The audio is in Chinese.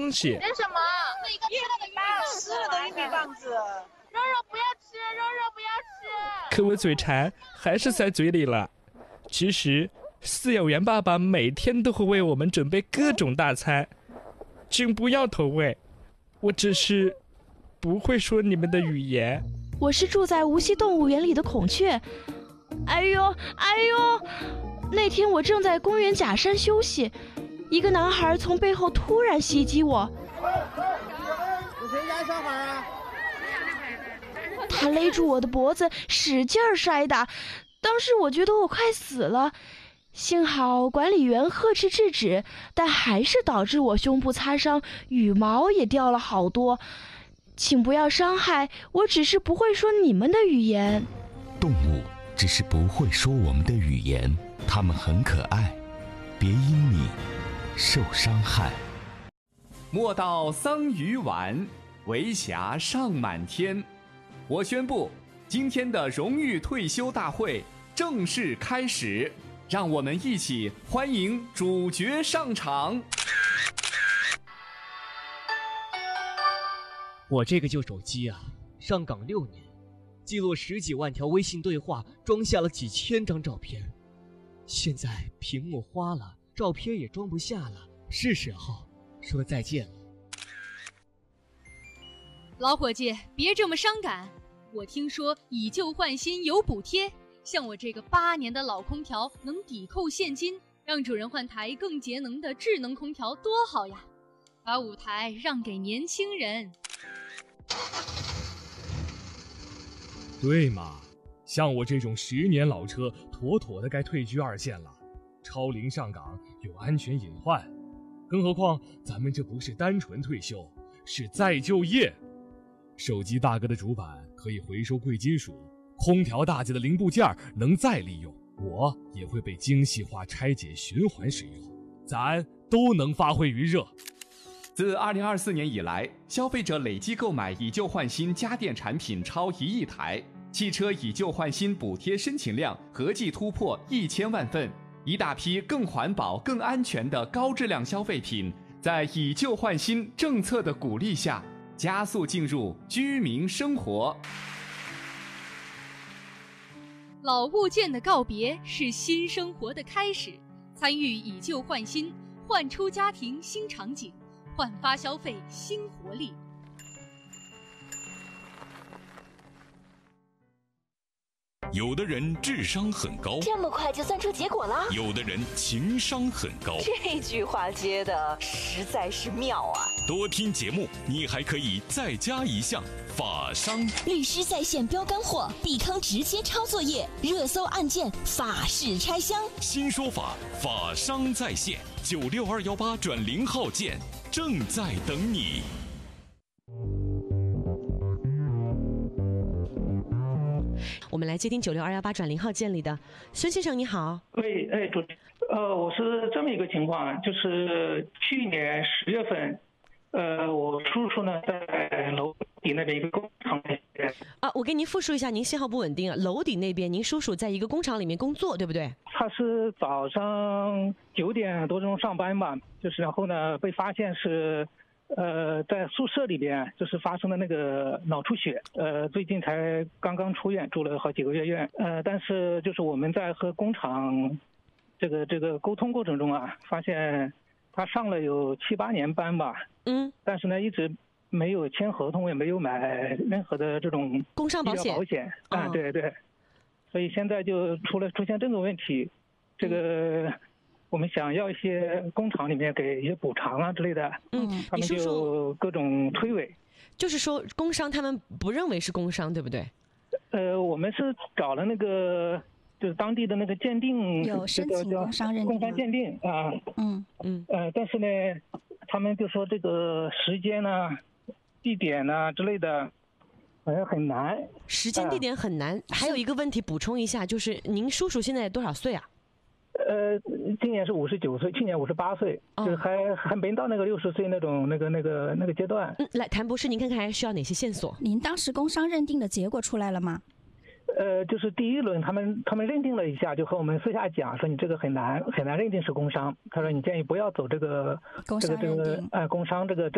东西。 人什么？那一个吃了的玉米棒子。肉肉不要吃，肉肉不要吃。 可我嘴馋还是在嘴里了。其实饲养员爸爸每天都会为我们准备各种大餐，请不要投喂，我只是不会说你们的语言。 我是住在无锡动物园里的孔雀。哎呦，那天我正在公园假山休息，一个男孩从背后突然袭击我。 是谁家小孩啊？ 他勒住我的脖子，使劲摔打，当时我觉得我快死了。幸好管理员呵斥制止，但还是导致我胸部擦伤，羽毛也掉了好多。请不要伤害，我只是不会说你们的语言。 动物只是不会说我们的语言，它们很可爱，别因你受伤害。 莫道桑榆晚，为霞尚满天。我宣布，今天的荣誉退休大会正式开始，让我们一起欢迎主角上场。 我这个旧手机啊，上岗6年，记录10几万条微信对话，装下了几千张照片。现在屏幕花了，照片也装不下了，是时候说再见了。 老伙计，别这么伤感。我听说以旧换新有补贴，像我这个8年的老空调能抵扣现金，让主人换台更节能的智能空调多好呀！把舞台让给年轻人。 对嘛，像我这种10年老车，妥妥的该退居2线了。超龄上岗有安全隐患，更何况咱们这不是单纯退休，是再就业。手机大哥的主板可以回收贵金属，空调大姐的零部件能再利用，我也会被精细化拆解循环使用，咱都能发挥余热。 自2024年以来，消费者累计购买以旧换新家电产品超1亿台，汽车以旧换新补贴申请量合计突破1000万份，一大批更环保、更安全的高质量消费品，在以旧换新政策的鼓励下，加速进入居民生活。 老物件的告别是新生活的开始，参与以旧换新，焕出家庭新场景，焕发消费新活力。 有的人智商很高， 这么快就算出结果了； 有的人情商很高。 这句话接的实在是妙啊！ 多听节目，你还可以再加一项法商。 律师在线标干货，币康直接抄作业，热搜案件法式拆箱。 新说法，法商在线，96218转0号键正在等你。 我们来接听96218转0号键里的孙先生，你好。 喂，主持人，我是这么一个情况，就是去年10月份，我叔叔呢在楼底那边一个工厂啊，我给您复述一下，您信号不稳定啊。楼底那边，您叔叔在一个工厂里面工作，对不对？ 他是早上9点多钟上班吧，就是然后呢被发现是。在宿舍里边就是发生的那个脑出血，最近才刚刚出院，住了好几个月院，但是就是我们在和工厂这个沟通过程中啊，发现他上了有7、8年班吧，但是呢一直没有签合同，也没有买任何的这种工伤保险啊，对对，所以现在就出现这个问题，这个。我们想要一些工厂里面给一些补偿啊之类的，他们就各种推诿。 就是说工伤他们不认为是工伤，对不对？ 我们是找了那个就是当地的那个鉴定， 有申请工伤认定， 工伤鉴定啊，但是呢，他们就说这个时间呢、地点呢之类的，好像很难。 时间地点很难，还有一个问题补充一下，就是您叔叔现在多少岁啊？ 今年是59岁，去年58岁，就是还没到那个60岁那种那个阶段。 来，谭博士，您看看还需要哪些线索？ 您当时工伤认定的结果出来了吗？ 就是第一轮他们认定了一下，就和我们私下讲说你这个很难认定是工伤，他说你建议不要走这个工伤认定， 工伤这个